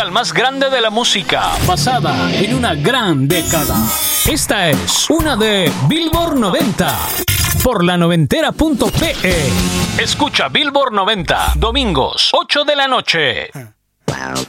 musical más grande de la música, basada en una gran década. Esta es una de Billboard 90 por la noventera.pe. Escucha Billboard 90, domingos, 8 de la noche.